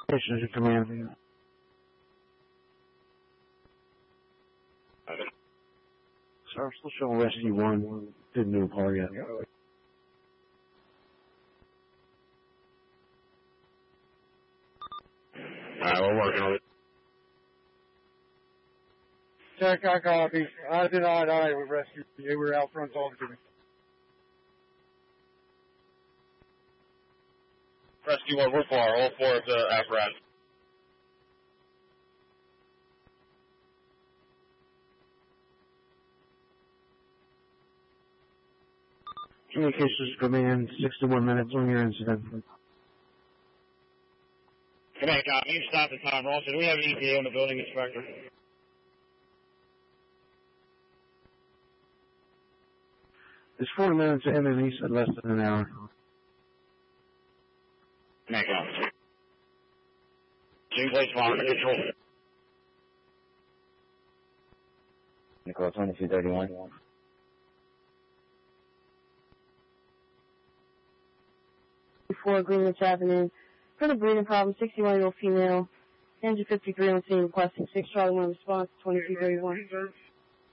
Communications Command. So I'm still showing Rescue 1. Didn't do a call yet. Alright, we're working on it. Check, I copy. I did I with Rescue. They were out front talking to me. Rescue 1, we're far. All 4 of the apparatus. Communications Command, 61 minutes on your incident. Command, copy. You stop the time. Also, do we have an ETA on the building inspector? It's 40 minutes in and he said less than an hour. Command, copy. Team place monitor control. Nicole 2231. Before agreements happening. For the breathing problem, 61-year-old female, 153 on scene requesting 6 Charlie 1 response, 2231.